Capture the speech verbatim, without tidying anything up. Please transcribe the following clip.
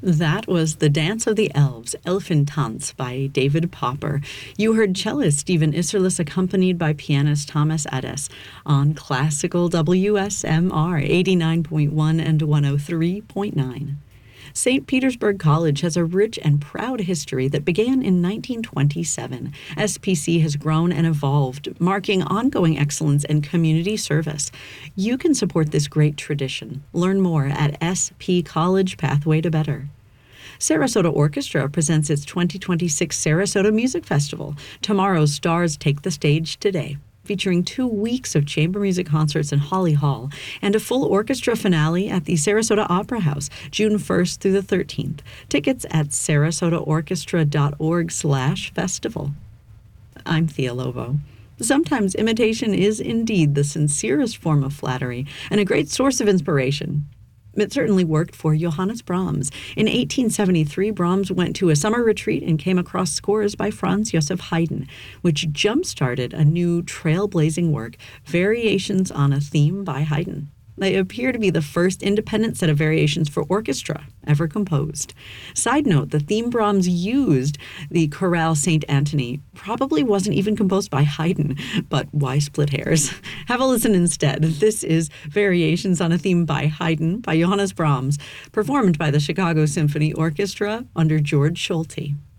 That was The Dance of the Elves, Elfentanz by David Popper. You heard cellist Stephen Isserlis accompanied by pianist Thomas Adès on classical W S M R eighty-nine point one and one oh three point nine. Saint Petersburg College has a rich and proud history that began in nineteen twenty-seven. S P C has grown and evolved, marking ongoing excellence and community service. You can support this great tradition. Learn more at S P College Pathway to Better. Sarasota Orchestra presents its twenty twenty-six Sarasota Music Festival. Tomorrow's stars take the stage today, featuring two weeks of chamber music concerts in Holly Hall and a full orchestra finale at the Sarasota Opera House, June first through the thirteenth. Tickets at sarasotaorchestra.org slash festival. I'm Thea Lovo. Sometimes imitation is indeed the sincerest form of flattery and a great source of inspiration. It certainly worked for Johannes Brahms. In eighteen seventy-three, Brahms went to a summer retreat and came across scores by Franz Joseph Haydn, which jump-started a new trailblazing work, Variations on a Theme by Haydn. They appear to be the first independent set of variations for orchestra ever composed. Side note, the theme Brahms used, the Chorale Saint Anthony, probably wasn't even composed by Haydn, but why split hairs? Have a listen instead. This is Variations on a Theme by Haydn by Johannes Brahms, performed by the Chicago Symphony Orchestra under George Solti.